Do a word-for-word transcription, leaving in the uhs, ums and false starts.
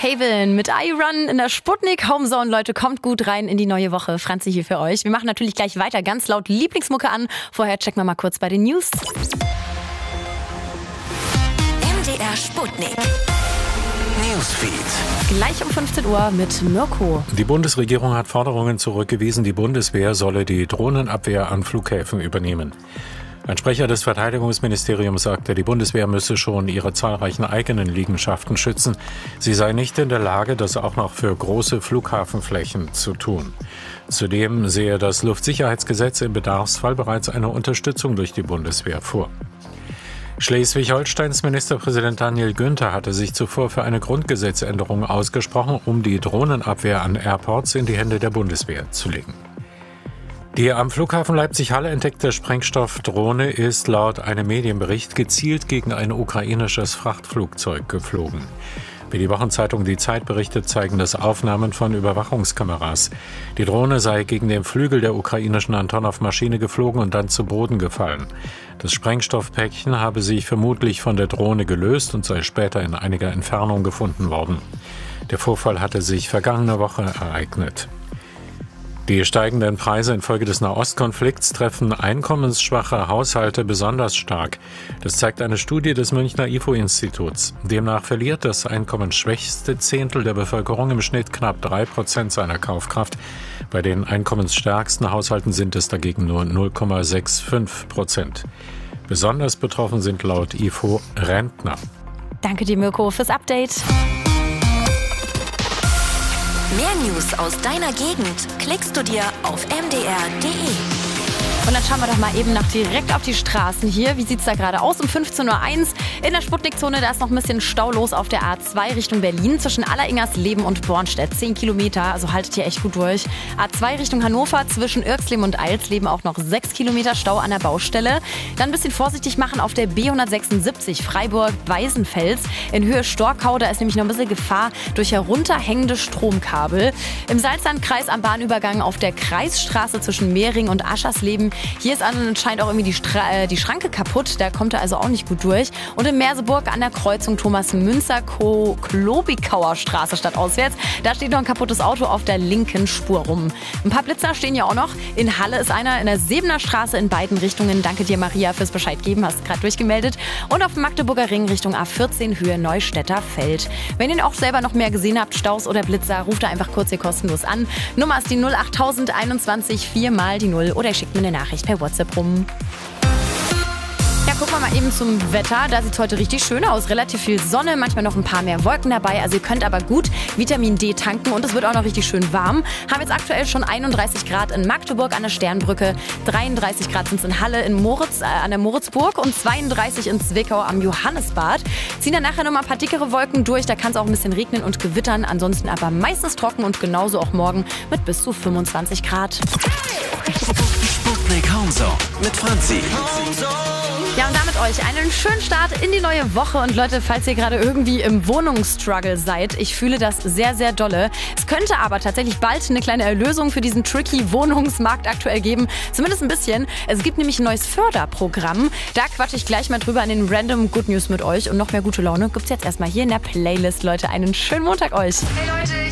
Haven mit I Run in der Sputnik Homezone. Leute, kommt gut rein in die neue Woche. Franzi hier für euch. Wir machen natürlich gleich weiter, ganz laut Lieblingsmucke an. Vorher checken wir mal kurz bei den News. M D R Sputnik Newsfeed. Gleich um fünfzehn Uhr mit Mirko. Die Bundesregierung hat Forderungen zurückgewiesen, die Bundeswehr solle die Drohnenabwehr an Flughäfen übernehmen. Ein Sprecher des Verteidigungsministeriums sagte, die Bundeswehr müsse schon ihre zahlreichen eigenen Liegenschaften schützen. Sie sei nicht in der Lage, das auch noch für große Flughafenflächen zu tun. Zudem sehe das Luftsicherheitsgesetz im Bedarfsfall bereits eine Unterstützung durch die Bundeswehr vor. Schleswig-Holsteins Ministerpräsident Daniel Günther hatte sich zuvor für eine Grundgesetzänderung ausgesprochen, um die Drohnenabwehr an Airports in die Hände der Bundeswehr zu legen. Die am Flughafen Leipzig-Halle entdeckte Sprengstoffdrohne ist laut einem Medienbericht gezielt gegen ein ukrainisches Frachtflugzeug geflogen. Wie die Wochenzeitung Die Zeit berichtet, zeigen das Aufnahmen von Überwachungskameras. Die Drohne sei gegen den Flügel der ukrainischen Antonov-Maschine geflogen und dann zu Boden gefallen. Das Sprengstoffpäckchen habe sich vermutlich von der Drohne gelöst und sei später in einiger Entfernung gefunden worden. Der Vorfall hatte sich vergangene Woche ereignet. Die steigenden Preise infolge des Nahostkonflikts treffen einkommensschwache Haushalte besonders stark. Das zeigt eine Studie des Münchner I F O-Instituts. Demnach verliert das einkommensschwächste Zehntel der Bevölkerung im Schnitt knapp drei Prozent seiner Kaufkraft. Bei den einkommensstärksten Haushalten sind es dagegen nur null Komma fünfundsechzig Prozent. Besonders betroffen sind laut I F O Rentner. Danke dir, Mirko, fürs Update. Mehr News aus deiner Gegend klickst du dir auf m d r punkt d e. Und dann schauen wir doch mal eben noch direkt auf die Straßen hier. Wie sieht es da gerade aus? Um fünfzehn Uhr eins in der Sputnikzone, da ist noch ein bisschen Stau los auf der A zwei Richtung Berlin zwischen Alleringers-Leben und Bornstedt. zehn Kilometer, also haltet hier echt gut durch. A zwei Richtung Hannover zwischen Irxleben und Eilsleben auch noch sechs Kilometer Stau an der Baustelle. Dann ein bisschen vorsichtig machen auf der B hundertsechsundsiebzig Freiburg-Weißenfels. In Höhe Storkau, da ist nämlich noch ein bisschen Gefahr durch herunterhängende Stromkabel. Im Salzlandkreis am Bahnübergang auf der Kreisstraße zwischen Mehring und Aschersleben. Hier ist anscheinend auch irgendwie die, Stra- äh, die Schranke kaputt, da kommt er also auch nicht gut durch. Und in Merseburg an der Kreuzung Thomas-Münzer-Klobikauer Straße statt auswärts, da steht noch ein kaputtes Auto auf der linken Spur rum. Ein paar Blitzer stehen ja auch noch. In Halle ist einer in der Sebener Straße in beiden Richtungen. Danke dir, Maria, fürs Bescheid geben, hast gerade durchgemeldet. Und auf dem Magdeburger Ring Richtung A vierzehn Höhe Neustädter Feld. Wenn ihr auch selber noch mehr gesehen habt, Staus oder Blitzer, ruft da einfach kurz hier kostenlos an. Nummer ist die null acht null null einundzwanzig vier mal die null oder ihr schickt mir eine Nachricht per WhatsApp rum. Ja, gucken wir mal eben zum Wetter. Da sieht es heute richtig schön aus. Relativ viel Sonne, manchmal noch ein paar mehr Wolken dabei. Also ihr könnt aber gut Vitamin D tanken und es wird auch noch richtig schön warm. Haben jetzt aktuell schon einunddreißig Grad in Magdeburg an der Sternbrücke, dreiunddreißig Grad sind es in Halle in Moritz, äh, an der Moritzburg und zweiunddreißig in Zwickau am Johannesbad. Ziehen dann nachher noch mal ein paar dickere Wolken durch. Da kann es auch ein bisschen regnen und gewittern. Ansonsten aber meistens trocken und genauso auch morgen mit bis zu fünfundzwanzig Grad. Sputnik Homezone mit Franzi. Ja, und damit euch einen schönen Start in die neue Woche. Und Leute, falls ihr gerade irgendwie im Wohnungsstruggle seid, ich fühle das sehr, sehr dolle. Es könnte aber tatsächlich bald eine kleine Erlösung für diesen tricky Wohnungsmarkt aktuell geben. Zumindest ein bisschen. Es gibt nämlich ein neues Förderprogramm. Da quatsche ich gleich mal drüber in den Random Good News mit euch. Und noch mehr gute Laune gibt's jetzt erstmal hier in der Playlist. Leute, einen schönen Montag euch. Hey Leute,